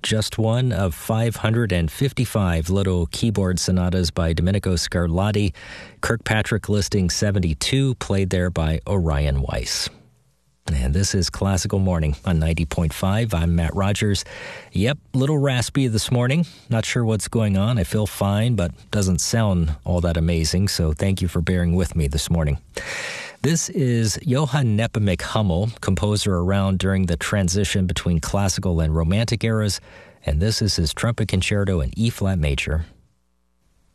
just one of 555 little keyboard sonatas by Domenico Scarlatti, Kirkpatrick listing 72, played there by Orion Weiss. And this is Classical Morning on 90.5. I'm Matt Rogers. Yep, little raspy this morning. Not sure what's going on. I feel fine, but doesn't sound all that amazing, so thank you for bearing with me this morning. This is Johann Nepomuk Hummel, composer around during the transition between classical and romantic eras, and this is his trumpet concerto in E-flat major.